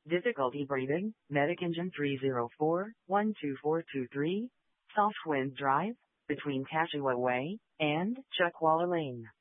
Difficulty breathing, Medic Engine 304-12423, Soft Wind Drive, between Cashua Way and Chuckwalla Lane.